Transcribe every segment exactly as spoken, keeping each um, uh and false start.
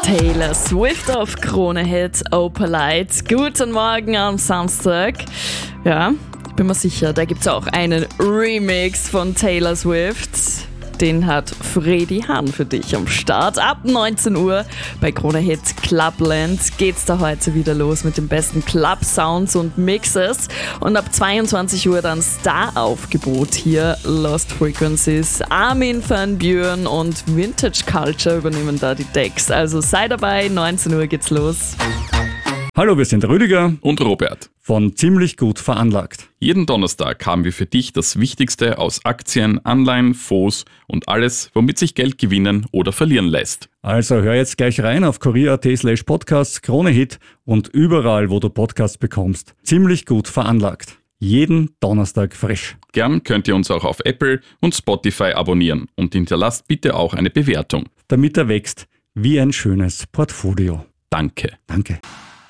Taylor Swift auf Krone Hit Opalite. Guten Morgen am Samstag. Ja, ich bin mir sicher, da gibt es auch einen Remix von Taylor Swift. Den hat Freddy Hahn für dich am Start. Ab neunzehn Uhr bei Krone Hit Clubland geht's da heute wieder los mit den besten Club-Sounds und Mixes. Und ab zweiundzwanzig Uhr dann Star-Aufgebot hier. Lost Frequencies, Armin van Buuren und Vintage Culture übernehmen da die Decks. Also sei dabei, neunzehn Uhr geht's los. Hallo, wir sind Rüdiger und Robert von Ziemlich gut veranlagt. Jeden Donnerstag haben wir für dich das Wichtigste aus Aktien, Anleihen, Fonds und alles, womit sich Geld gewinnen oder verlieren lässt. Also hör jetzt gleich rein auf kurier punkt at slash podcasts, Krone Hit und überall, wo du Podcasts bekommst. Ziemlich gut veranlagt. Jeden Donnerstag frisch. Gern könnt ihr uns auch auf Apple und Spotify abonnieren und hinterlasst bitte auch eine Bewertung. Damit er wächst wie ein schönes Portfolio. Danke. Danke.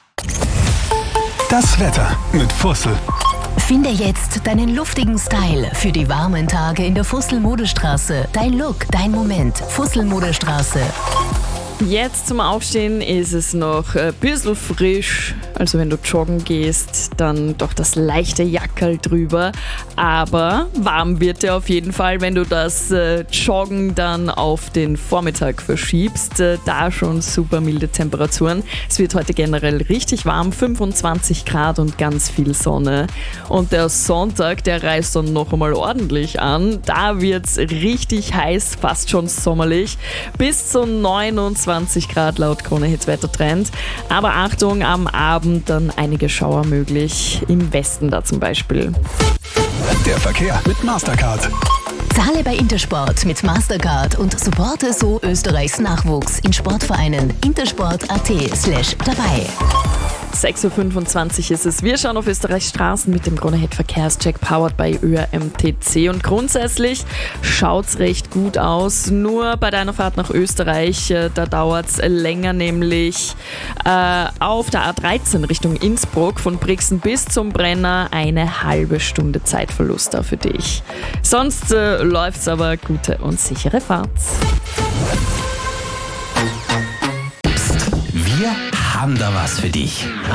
Das Wetter mit Fussel. Finde jetzt deinen luftigen Style für die warmen Tage in der Fussel-Modestraße. Dein Look, dein Moment. Fussel-Modestraße. Jetzt zum Aufstehen ist es noch ein bisschen frisch. Also wenn du joggen gehst, dann doch das leichte Jackerl drüber. Aber warm wird dir auf jeden Fall, wenn du das äh, Joggen dann auf den Vormittag verschiebst. Äh, da schon super milde Temperaturen. Es wird heute generell richtig warm, fünfundzwanzig Grad und ganz viel Sonne. Und der Sonntag, der reißt dann noch einmal ordentlich an. Da wird es richtig heiß, fast schon sommerlich. Bis zu neunundzwanzig Grad laut Krone Hit Wettertrend. Aber Achtung, am Abend dann einige Schauer möglich, im Westen da zum Beispiel. Der Verkehr mit Mastercard. Zahle bei Intersport mit Mastercard und supporte so Österreichs Nachwuchs in Sportvereinen. intersport.at slash dabei. sechs Uhr fünfundzwanzig ist es. Wir schauen auf Österreichs Straßen mit dem Krone Hit Verkehrscheck powered by Ö R M T C. Und grundsätzlich schaut's recht gut aus. Nur bei deiner Fahrt nach Österreich, äh, da dauert's länger, nämlich äh, auf der A dreizehn Richtung Innsbruck von Brixen bis zum Brenner eine halbe Stunde Zeitverlust da für dich. Sonst äh, läuft's aber gute und sichere Fahrt. Wir haben da was für dich.